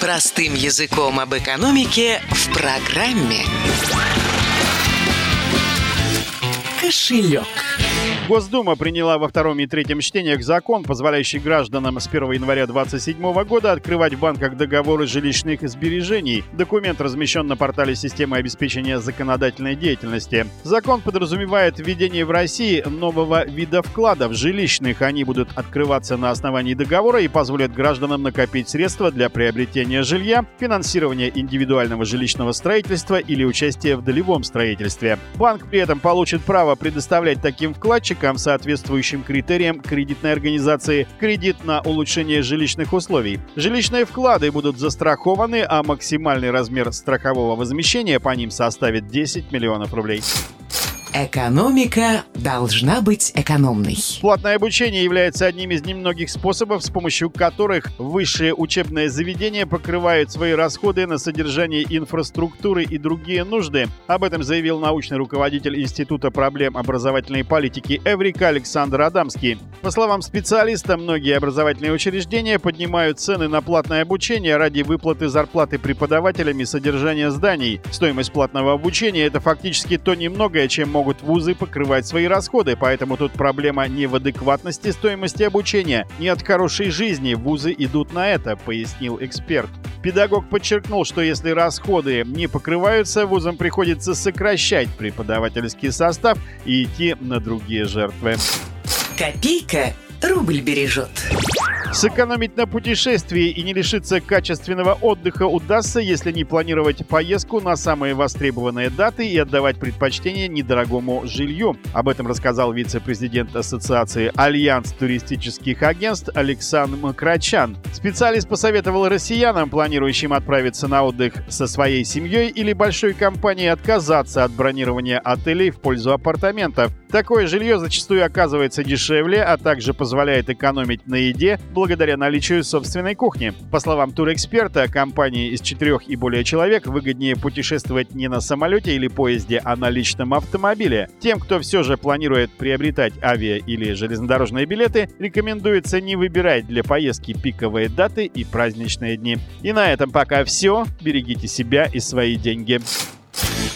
Простым языком об экономике в программе «Кошелек». Госдума приняла во втором и третьем чтениях закон, позволяющий гражданам с 1 января 2027 года открывать в банках договоры жилищных сбережений. Документ размещен на портале системы обеспечения законодательной деятельности. Закон подразумевает введение в России нового вида вкладов жилищных. Они будут открываться на основании договора и позволят гражданам накопить средства для приобретения жилья, финансирования индивидуального жилищного строительства или участия в долевом строительстве. Банк при этом получит право предоставлять таким вкладчикам, соответствующим критериям кредитной организации, кредит на улучшение жилищных условий. Жилищные вклады будут застрахованы, а максимальный размер страхового возмещения по ним составит 10 миллионов рублей. Экономика должна быть экономной. Платное обучение является одним из немногих способов, с помощью которых высшие учебные заведения покрывают свои расходы на содержание инфраструктуры и другие нужды. Об этом заявил научный руководитель Института проблем образовательной политики Эврика Александр Адамский. По словам специалиста, многие образовательные учреждения поднимают цены на платное обучение ради выплаты зарплаты преподавателям и содержания зданий. Стоимость платного обучения – это фактически то немногое, чем могут вузы покрывать свои расходы, поэтому тут проблема не в адекватности стоимости обучения, не от хорошей жизни вузы идут на это, пояснил эксперт. Педагог подчеркнул, что если расходы не покрываются, вузам приходится сокращать преподавательский состав и идти на другие жертвы. Копейка рубль бережет. Сэкономить на путешествии и не лишиться качественного отдыха удастся, если не планировать поездку на самые востребованные даты и отдавать предпочтение недорогому жилью. Об этом рассказал вице-президент Ассоциации «Альянс туристических агентств» Александр Макрачан. Специалист посоветовал россиянам, планирующим отправиться на отдых со своей семьей или большой компанией, отказаться от бронирования отелей в пользу апартаментов. Такое жилье зачастую оказывается дешевле, а также позволяет экономить на еде благодаря наличию собственной кухни. По словам турэксперта, компании из 4 и более человек выгоднее путешествовать не на самолете или поезде, а на личном автомобиле. Тем, кто все же планирует приобретать авиа- или железнодорожные билеты, рекомендуется не выбирать для поездки пиковые даты и праздничные дни. И на этом пока все. Берегите себя и свои деньги.